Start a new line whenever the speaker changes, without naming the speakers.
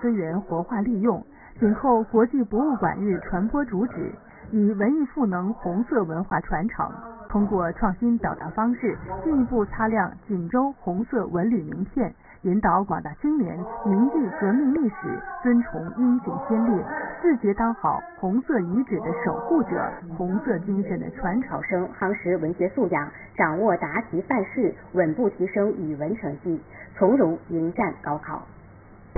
资源活化利用，紧扣国际博物馆日传播主旨，以文艺赋能红色文化传承，通过创新表达方式，进一步擦亮锦州红色文旅名片，引导广大青年铭记革命历史，尊崇英雄先烈，自觉当好红色遗址的守护者，红色精神的传承
生，夯实文学素养，掌握答题范式，稳步提升语文成绩，从容迎战高考。